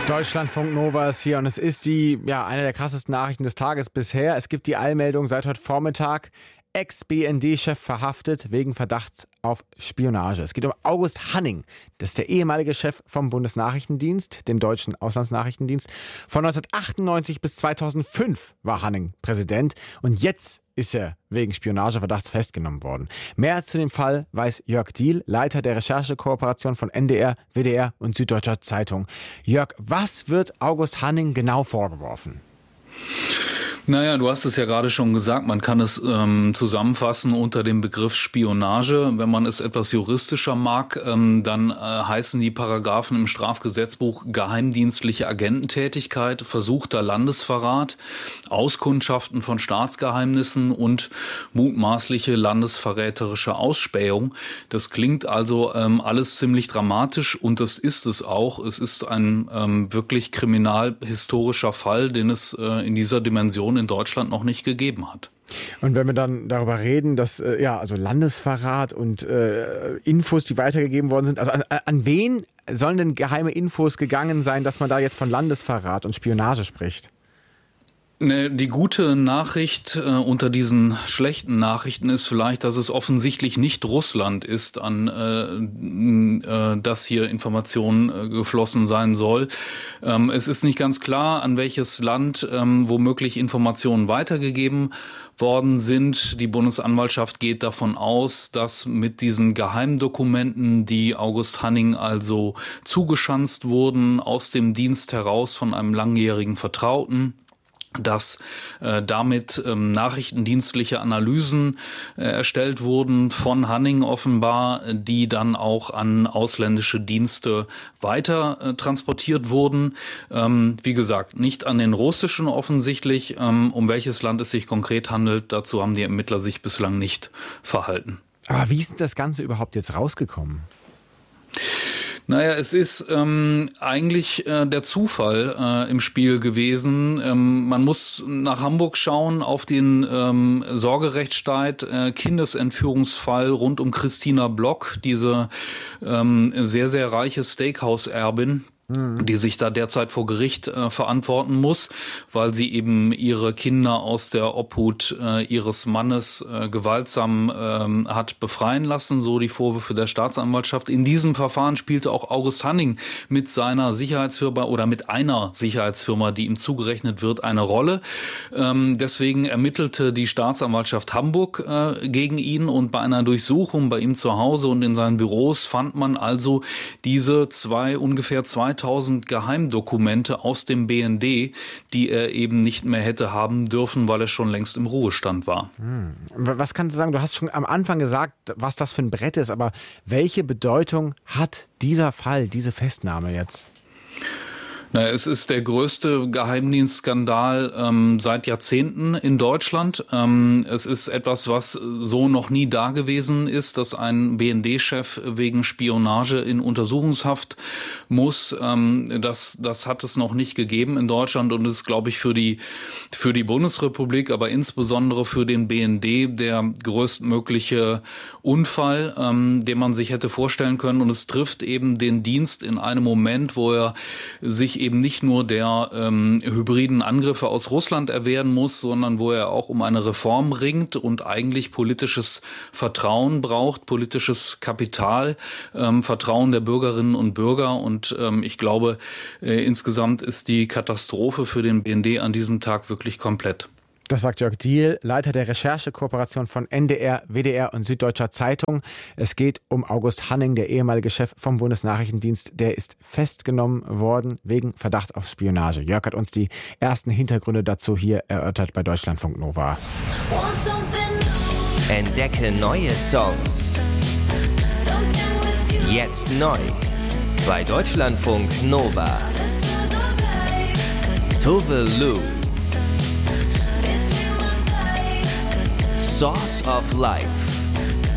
Deutschlandfunk Nova ist hier und es ist eine der krassesten Nachrichten des Tages bisher. Es gibt die Eilmeldung seit heute Vormittag. Ex-BND-Chef verhaftet wegen Verdacht auf Spionage. Es geht um August Hanning. Das ist der ehemalige Chef vom Bundesnachrichtendienst, dem deutschen Auslandsnachrichtendienst. Von 1998 bis 2005 war Hanning Präsident und jetzt ist er wegen Spionageverdachts festgenommen worden. Mehr zu dem Fall weiß Jörg Diehl, Leiter der Recherchekooperation von NDR, WDR und Süddeutscher Zeitung. Jörg, was wird August Hanning genau vorgeworfen? Naja, du hast es ja gerade schon gesagt, man kann es zusammenfassen unter dem Begriff Spionage. Wenn man es etwas juristischer mag, dann heißen die Paragraphen im Strafgesetzbuch geheimdienstliche Agententätigkeit, versuchter Landesverrat, Auskundschaften von Staatsgeheimnissen und mutmaßliche landesverräterische Ausspähung. Das klingt also alles ziemlich dramatisch und das ist es auch. Es ist ein wirklich kriminalhistorischer Fall, den es in dieser Dimension in Deutschland noch nicht gegeben hat. Und wenn wir dann darüber reden, dass also Landesverrat und Infos, die weitergegeben worden sind, also an wen sollen denn geheime Infos gegangen sein, dass man da jetzt von Landesverrat und Spionage spricht? Die gute Nachricht unter diesen schlechten Nachrichten ist vielleicht, dass es offensichtlich nicht Russland ist, an das hier Informationen geflossen sein soll. Es ist nicht ganz klar, an welches Land womöglich Informationen weitergegeben worden sind. Die Bundesanwaltschaft geht davon aus, dass mit diesen Geheimdokumenten, die August Hanning also zugeschanzt wurden, aus dem Dienst heraus von einem langjährigen Vertrauten, dass damit nachrichtendienstliche Analysen erstellt wurden von Hanning offenbar, die dann auch an ausländische Dienste weiter transportiert wurden. Wie gesagt, nicht an den russischen offensichtlich. Um welches Land es sich konkret handelt, dazu haben die Ermittler sich bislang nicht verhalten. Aber wie ist denn das Ganze überhaupt jetzt rausgekommen? Naja, es ist eigentlich der Zufall im Spiel gewesen. Man muss nach Hamburg schauen auf den Sorgerechtsstreit, Kindesentführungsfall rund um Christina Block, diese sehr, sehr reiche Steakhouse-Erbin, die sich da derzeit vor Gericht verantworten muss, weil sie eben ihre Kinder aus der Obhut ihres Mannes gewaltsam hat befreien lassen, so die Vorwürfe der Staatsanwaltschaft. In diesem Verfahren spielte auch August Hanning mit seiner Sicherheitsfirma oder mit einer Sicherheitsfirma, die ihm zugerechnet wird, eine Rolle. Deswegen ermittelte die Staatsanwaltschaft Hamburg gegen ihn und bei einer Durchsuchung bei ihm zu Hause und in seinen Büros fand man also diese ungefähr 2000 Geheimdokumente aus dem BND, die er eben nicht mehr hätte haben dürfen, weil er schon längst im Ruhestand war. Was kannst du sagen? Du hast schon am Anfang gesagt, was das für ein Brett ist, aber welche Bedeutung hat dieser Fall, diese Festnahme jetzt? Es ist der größte Geheimdienstskandal seit Jahrzehnten in Deutschland. Es ist etwas, was so noch nie da gewesen ist, dass ein BND-Chef wegen Spionage in Untersuchungshaft muss. Das hat es noch nicht gegeben in Deutschland und ist, glaube ich, für die Bundesrepublik, aber insbesondere für den BND der größtmögliche Unfall, den man sich hätte vorstellen können. Und es trifft eben den Dienst in einem Moment, wo er sich eben nicht nur der hybriden Angriffe aus Russland erwehren muss, sondern wo er auch um eine Reform ringt und eigentlich politisches Vertrauen braucht, politisches Kapital, Vertrauen der Bürgerinnen und Bürger. Und ich glaube, insgesamt ist die Katastrophe für den BND an diesem Tag wirklich komplett. Das sagt Jörg Diehl, Leiter der Recherchekooperation von NDR, WDR und Süddeutscher Zeitung. Es geht um August Hanning, der ehemalige Chef vom Bundesnachrichtendienst. Der ist festgenommen worden wegen Verdacht auf Spionage. Jörg hat uns die ersten Hintergründe dazu hier erörtert bei Deutschlandfunk Nova. Entdecke neue Songs. Jetzt neu bei Deutschlandfunk Nova. Tove Lo. Source of Light.